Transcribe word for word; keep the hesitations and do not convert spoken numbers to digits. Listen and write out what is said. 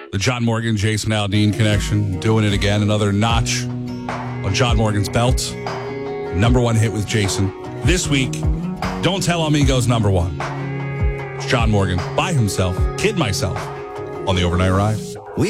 The John Morgan, Jason Aldean connection. Doing it again. Another notch on John Morgan's belt. Number one hit with Jason. This week, Don't Tell On Me goes number one. It's John Morgan by himself. Kid myself on the overnight ride.